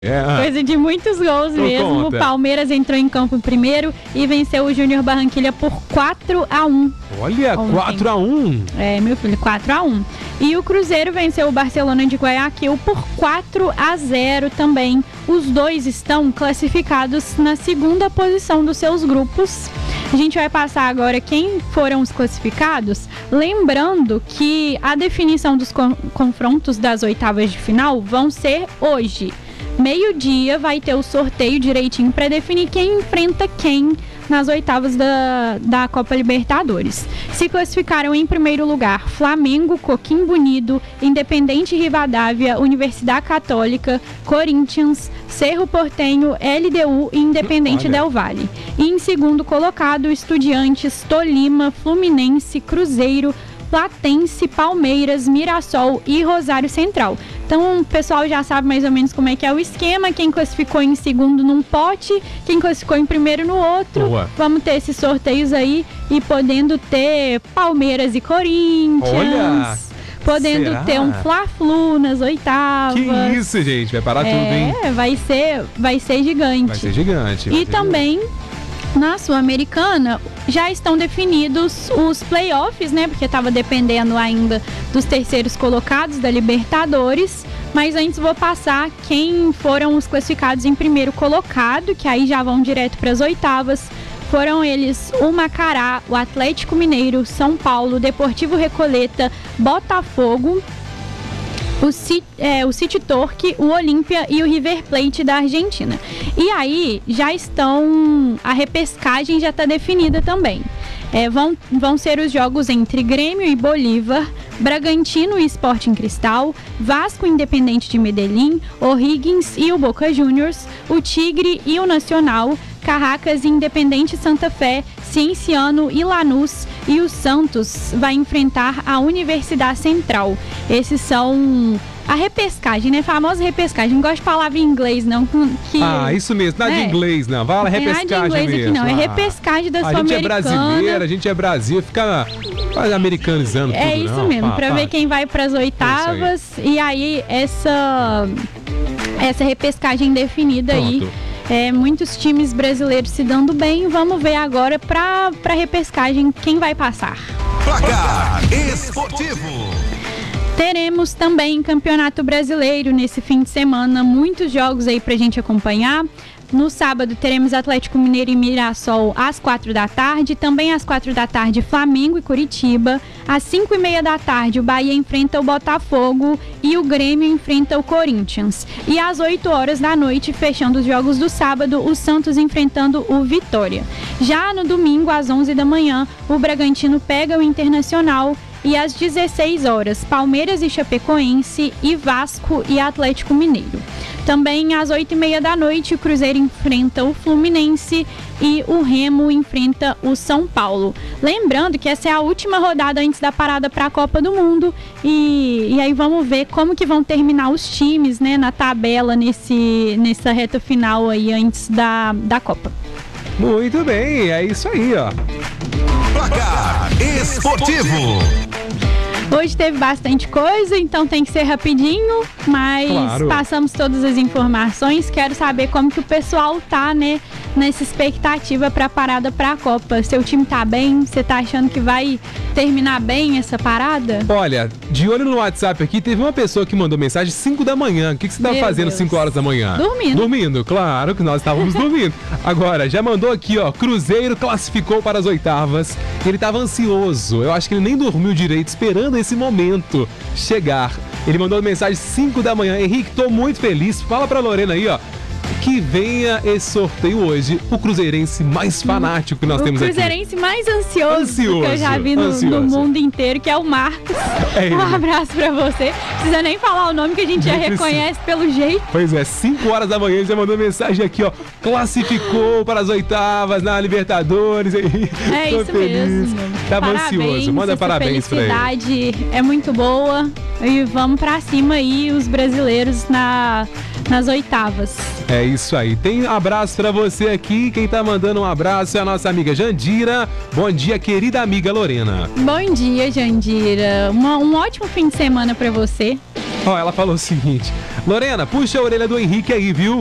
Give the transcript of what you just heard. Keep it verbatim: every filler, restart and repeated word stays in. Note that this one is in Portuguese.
É. Coisa de muitos gols Tô mesmo. conta. O Palmeiras entrou em campo primeiro e venceu o Júnior Barranquilla por quatro a um. Olha, Ontem. quatro a um. É, meu filho, quatro a um. E o Cruzeiro venceu o Barcelona de Guayaquil por quatro a zero também. Os dois estão classificados na segunda posição dos seus grupos. A gente vai passar agora quem foram os classificados. Lembrando que a definição dos con- confrontos das oitavas de final vão ser hoje. Meio-dia vai ter o sorteio direitinho para definir quem enfrenta quem nas oitavas da, da Copa Libertadores. Se classificaram em primeiro lugar Flamengo, Coquimbo Unido, Independente Rivadavia, Universidade Católica, Corinthians, Cerro Porteño, L D U e Independente Olha. Del Valle. E em segundo colocado, Estudiantes, Tolima, Fluminense, Cruzeiro, Platense, Palmeiras, Mirassol e Rosário Central. Então o pessoal já sabe mais ou menos como é que é o esquema. Quem classificou em segundo num pote, quem classificou em primeiro no outro. Boa. Vamos ter esses sorteios aí e podendo ter Palmeiras e Corinthians. Olha, podendo será? ter um Fla-Flu nas oitavas. Que isso, gente. Vai parar tudo, hein? É, vai ser, vai ser gigante. Vai ser gigante. vai E ser também, na Sul-Americana, já estão definidos os playoffs, né? Porque estava dependendo ainda dos terceiros colocados da Libertadores. Mas antes vou passar quem foram os classificados em primeiro colocado, que aí já vão direto para as oitavas. Foram eles o Macará, o Atlético Mineiro, São Paulo, Deportivo Recoleta, Botafogo, o City, é, o City Torque, o Olímpia e o River Plate da Argentina. E aí já estão, a repescagem já está definida também. É, vão, vão ser os jogos entre Grêmio e Bolívar, Bragantino e Sporting Cristal, Vasco Independente de Medellín, O'Higgins e o Boca Juniors, o Tigre e o Nacional, Carracas e Independente Santa Fé, Cienciano e Lanús, e o Santos vai enfrentar a Universidade Central. Esses são a repescagem, né? A famosa repescagem. Não gosto de palavra em inglês, não. Que, Ah, isso mesmo. Nada de É. inglês, não. Vai lá, Não tem nada repescagem de inglês mesmo. aqui, não. É Ah. repescagem da A gente é Sul-Americana. brasileira, a gente é Brasil, fica quase americanizando É tudo, isso não. mesmo, Pá, pra pá. ver quem vai pras oitavas. E aí, essa, essa repescagem definida aí. Pronto. É, muitos times brasileiros se dando bem. Vamos ver agora pra, pra repescagem quem vai passar. Placar Esportivo. Teremos também Campeonato Brasileiro nesse fim de semana, muitos jogos aí pra gente acompanhar. No sábado teremos Atlético Mineiro e Mirassol às quatro da tarde, também às quatro da tarde Flamengo e Curitiba, às cinco e meia da tarde o Bahia enfrenta o Botafogo e o Grêmio enfrenta o Corinthians. E às oito horas da noite, fechando os jogos do sábado, o Santos enfrentando o Vitória. Já no domingo, às onze da manhã, o Bragantino pega o Internacional. E às dezesseis horas, Palmeiras e Chapecoense e Vasco e Atlético Mineiro. Também às oito e meia da noite, o Cruzeiro enfrenta o Fluminense e o Remo enfrenta o São Paulo. Lembrando que essa é a última rodada antes da parada para a Copa do Mundo. E, e aí vamos ver como que vão terminar os times, né, na tabela nesse, nessa reta final aí antes da, da Copa. Muito bem, é isso aí, ó. Placar Esportivo. Hoje teve bastante coisa, então tem que ser rapidinho, mas Claro. passamos todas as informações. Quero saber como que o pessoal tá, né, nessa expectativa para a parada para a Copa. Seu time tá bem? Você tá achando que vai terminar bem essa parada? Olha, de olho no WhatsApp aqui, teve uma pessoa que mandou mensagem cinco da manhã. O que, que você tá Meu fazendo Deus. cinco horas da manhã? Dormindo. Dormindo, claro que nós estávamos dormindo. Agora, já mandou aqui, ó, Cruzeiro classificou para as oitavas. Ele tava ansioso. Eu acho que ele nem dormiu direito, esperando esse momento chegar. Ele mandou mensagem cinco da manhã. Henrique, tô muito feliz. Fala pra Lorena aí, ó, que venha esse sorteio hoje, o cruzeirense mais fanático que nós o temos aqui. cruzeirense mais ansioso, Ansioso, que eu já vi no, ansioso. no mundo inteiro, que é o Marcos. É ele. Um abraço pra você. Não precisa nem falar o nome, que a gente já Nem precisa. reconhece pelo jeito. Pois é, cinco horas da manhã ele já mandou mensagem aqui, ó. Classificou para as oitavas na Libertadores. É Tô isso feliz. mesmo. Tava Parabéns, ansioso. Manda essa parabéns pra ele. felicidade é muito boa. E vamos pra cima aí, os brasileiros na, nas oitavas. É isso aí. Tem abraço pra você aqui. Quem tá mandando um abraço é a nossa amiga Jandira. Bom dia, querida amiga Lorena. Bom dia, Jandira. Uma- um ótimo fim de semana pra você. Ó, ela falou o seguinte: Lorena, puxa a orelha do Henrique aí, viu?